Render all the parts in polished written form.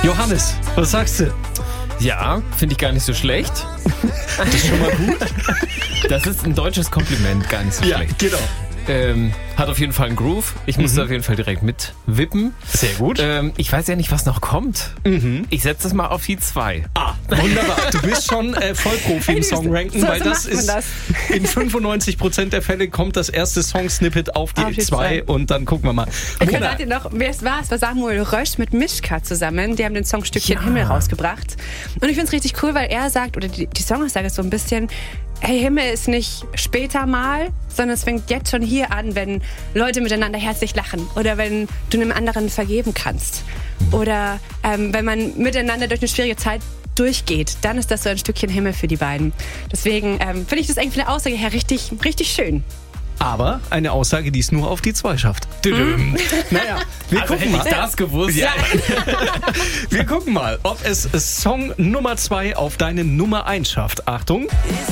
Johannes, was sagst du? Ja, finde ich gar nicht so schlecht. Das ist schon mal gut. Das ist ein deutsches Kompliment, gar nicht so schlecht. Genau. Hat auf jeden Fall einen Groove. Ich musste auf jeden Fall direkt mitwippen. Sehr gut. Ich weiß ja nicht, was noch kommt. Ich setze das mal auf die 2. Wunderbar. Du bist schon Vollprofi im Songranken, so weil macht das man ist das. in 95% der Fälle kommt das erste Song-Snippet auf die 2 und dann gucken wir mal. Wart ihr noch, wer es war? Es war Samuel Rösch mit Mischka zusammen. Die haben den Song Stückchen Himmel rausgebracht. Und ich finde es richtig cool, weil er sagt, oder die Songaussage ist so ein bisschen, hey, Himmel ist nicht später mal, sondern es fängt jetzt schon hier an, wenn Leute miteinander herzlich lachen oder wenn du einem anderen vergeben kannst oder wenn man miteinander durch eine schwierige Zeit durchgeht, dann ist das so ein Stückchen Himmel für die beiden. Deswegen finde ich das eigentlich von der Aussage her richtig, richtig schön. Aber eine Aussage, die es nur auf die 2 schafft. Naja, wir gucken mal. Hätte ich das gewusst. Ja. Wir gucken mal, ob es Song Nummer 2 auf deine Nummer 1 schafft. Achtung.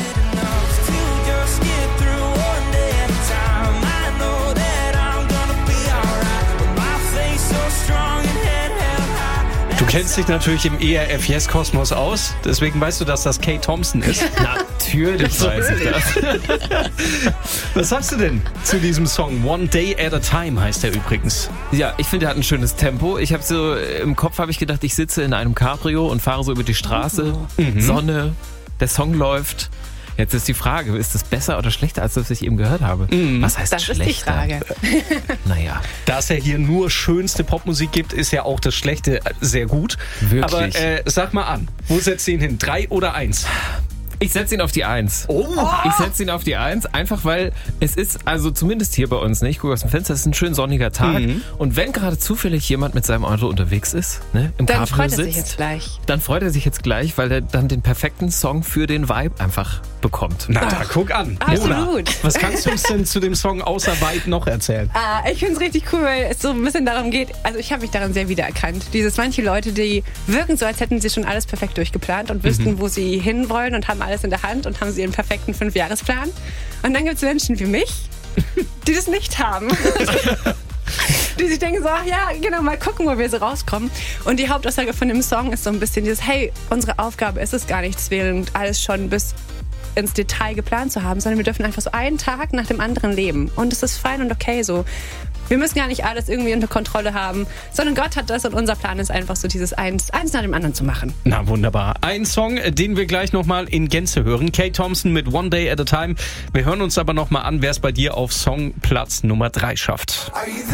Du kennst dich natürlich im ERF Yes Kosmos aus, deswegen weißt du, dass das Kate Thompson ist. Natürlich weiß ich das. Was sagst du denn zu diesem Song? One Day at a Time heißt der übrigens. Ja, ich finde, er hat ein schönes Tempo. Ich habe so, im Kopf habe ich gedacht, ich sitze in einem Cabrio und fahre so über die Straße. Sonne, der Song läuft. Jetzt ist die Frage, ist das besser oder schlechter, als das ich eben gehört habe? Was heißt Das schlechter? ist die Frage. Naja. Da es ja hier nur schönste Popmusik gibt, ist ja auch das Schlechte sehr gut. Wirklich. Aber sag mal an, wo setzt ihr ihn hin? 3 oder 1? Ich setze ihn auf die 1. Ich setze ihn auf die 1, einfach weil es ist, also zumindest hier bei uns, ne, ich gucke aus dem Fenster, es ist ein schön sonniger Tag. Und wenn gerade zufällig jemand mit seinem Auto unterwegs ist, ne, im Dann Cabrio freut er sitzt, sich jetzt gleich. dann freut er sich jetzt gleich, weil er dann den perfekten Song für den Vibe einfach bekommt. Na, da guck an. Absolut. Mona, was kannst du uns denn zu dem Song außer Vibe noch erzählen? Ich finde es richtig cool, weil es so ein bisschen darum geht, also ich habe mich daran sehr wiedererkannt. Manche Leute, die wirken so, als hätten sie schon alles perfekt durchgeplant und wüssten, wo sie hinwollen und haben alles in der Hand und haben sie ihren perfekten 5-Jahresplan. Und dann gibt es Menschen wie mich, die das nicht haben. Die sich denken so, ach ja, genau, mal gucken, wo wir so rauskommen. Und die Hauptaussage von dem Song ist so ein bisschen dieses, hey, unsere Aufgabe ist es gar nicht, zwingend alles schon bis ins Detail geplant zu haben, sondern wir dürfen einfach so einen Tag nach dem anderen leben. Und es ist fein und okay so. Wir müssen gar nicht alles irgendwie unter Kontrolle haben, sondern Gott hat das und unser Plan ist einfach so, dieses eins nach dem anderen zu machen. Na wunderbar. Ein Song, den wir gleich nochmal in Gänze hören. Kate Thompson mit One Day at a Time. Wir hören uns aber nochmal an, wer es bei dir auf Songplatz Nummer 3 schafft.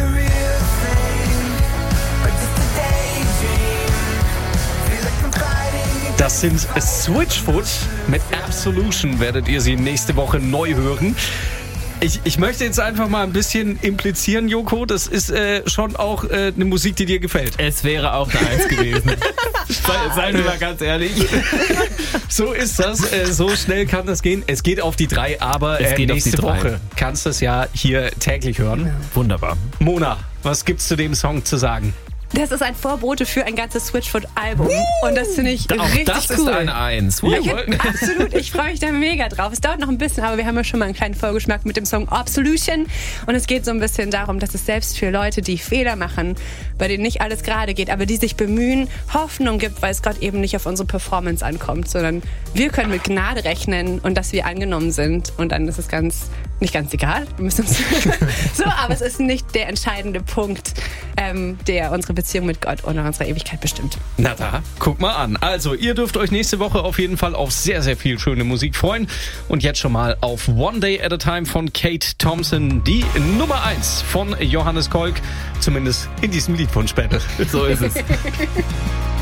Das sind Switchfoot mit Absolution, werdet ihr sie nächste Woche neu hören. Ich möchte jetzt einfach mal ein bisschen implizieren, Joko, das ist schon auch eine Musik, die dir gefällt. Es wäre auch eine 1 gewesen. Seien wir mal ganz ehrlich. So ist das, so schnell kann das gehen. Es geht auf die 3, aber Es geht auf die nächste 3. Woche kannst du es ja hier täglich hören. Wunderbar. Mona, was gibt's zu dem Song zu sagen? Das ist ein Vorbote für ein ganzes Switchfoot-Album. Und das finde ich Auch richtig das cool. ist eine 1. Absolut, ich freue mich da mega drauf. Es dauert noch ein bisschen, aber wir haben ja schon mal einen kleinen Vorgeschmack mit dem Song Absolution. Und es geht so ein bisschen darum, dass es selbst für Leute, die Fehler machen, bei denen nicht alles gerade geht, aber die sich bemühen, Hoffnung gibt, weil es Gott eben nicht auf unsere Performance ankommt, sondern wir können mit Gnade rechnen und dass wir angenommen sind. Und dann ist es nicht ganz egal. Wir müssen uns so, aber es ist nicht der entscheidende Punkt, der unsere Beziehung mit Gott und unsere Ewigkeit bestimmt. Na da, guck mal an. Also, ihr dürft euch nächste Woche auf jeden Fall auf sehr, sehr viel schöne Musik freuen. Und jetzt schon mal auf One Day at a Time von Kate Thompson, die Nummer 1 von Johannes Kolk, zumindest in diesem Liedwunsch-Battle. So ist es.